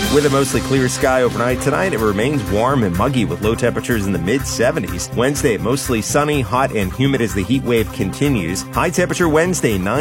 With a mostly clear sky overnight tonight, it remains warm and muggy with low temperatures in the mid-70s. Wednesday, mostly sunny, hot, and humid as the heat wave continues. High temperature Wednesday, 9